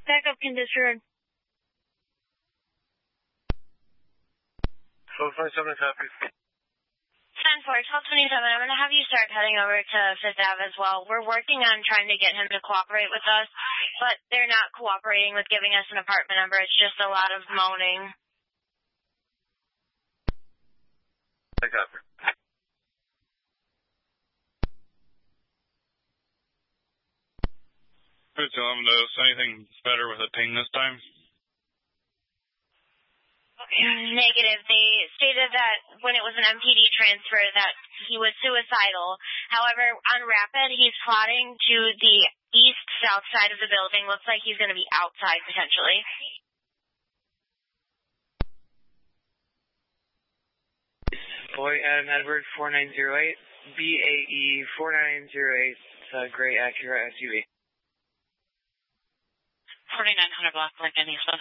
Backup can disregard. 1227 copy. 10-4, 1227. I'm going to have you start heading over to Fifth Ave as well. We're working on trying to get him to cooperate with us, but they're not cooperating with giving us an apartment number. It's just a lot of moaning. I copy. Could tell him to anything better with a ping this time? Negative. They stated that when it was an MPD transfer that he was suicidal. However, on Rapid, he's plotting to the east-south side of the building. Looks like he's going to be outside, potentially. Boy, Adam Edward 4908, BAE 4908, gray Acura SUV. 4900 block, Lincoln, Eastwood.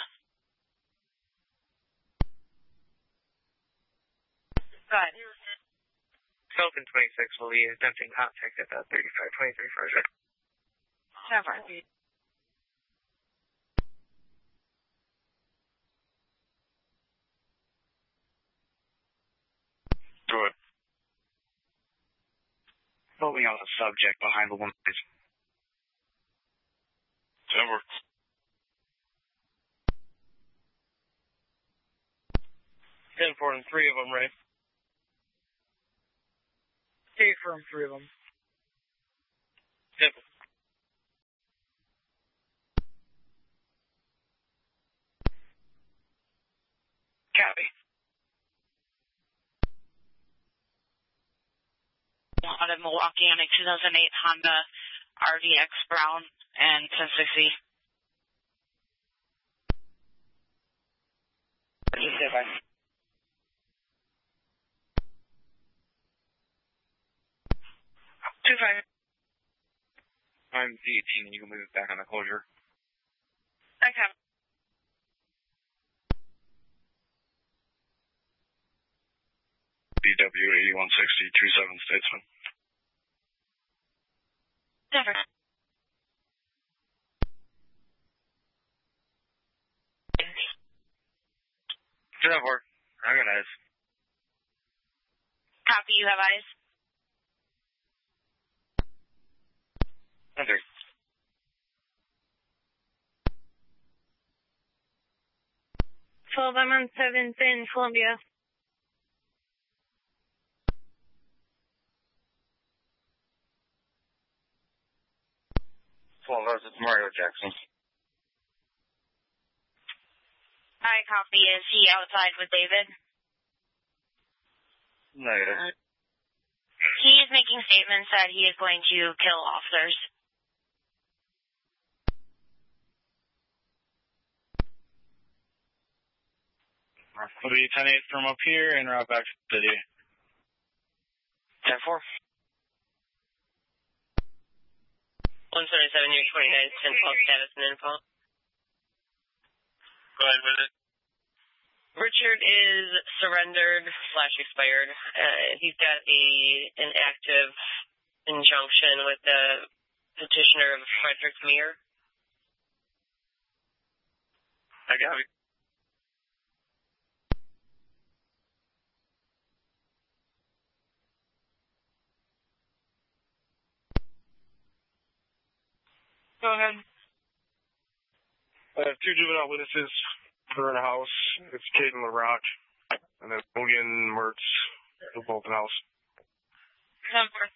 Go ahead. Falcon 26 will be attempting contact at that 3523 Farger. Never. Good. Holding out the subject behind the woman. That works. 10-4 and 3 of them, right? 8 from 3 of them. Simple. Copy. Out of Milwaukee on a 2008 Honda RDX Brown and 1060. Bye. 25. I'm D18, you can move it back on the closure. Okay. BW 8160 27 Statesman. Never. Does that work? I got eyes. Copy, you have eyes. Under. I'm on 7th in Columbia. It's Mario Jackson. I copy. Is he outside with David? Negative. He's making statements that he is going to kill officers. Will be 10-8 from up here and route back to the city. 10-4. 177, year 29, 10-12 status and info. Go ahead with it. Richard is surrendered / expired. He's got an active injunction with the petitioner of Frederick Meir. I got it. Go ahead. I have 2 juvenile witnesses. They're in a house. It's Caden LaRock. And then Logan Mertz. They're both in the house. Number.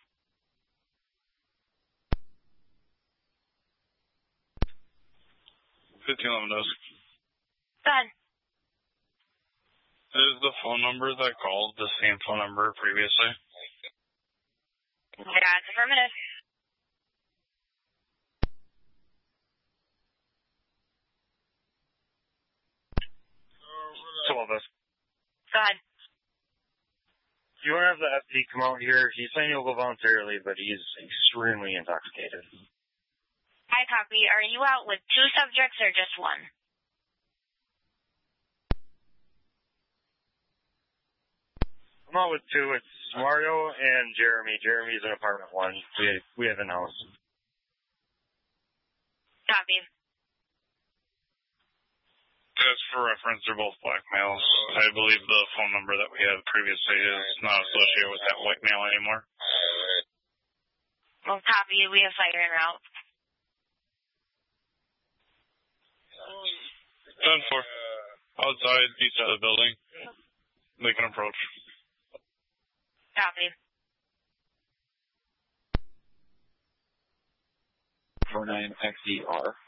1511 does. Go ahead. Is the phone number that called the same phone number previously? Yeah, it's affirmative. Two of us. Go ahead. You want to have the FD come out here? He's saying he'll go voluntarily, but he's extremely intoxicated. I copy. Are you out with 2 subjects or just 1? I'm out with 2. It's Mario and Jeremy. Jeremy's in apartment 1. We have in-house. Copy. for reference, they're both blackmails. I believe the phone number that we had previously is not associated with that whitemail anymore. Well, copy. We have fire en route. 10-4. Outside, east side of the building. They can approach. Copy. 49XER.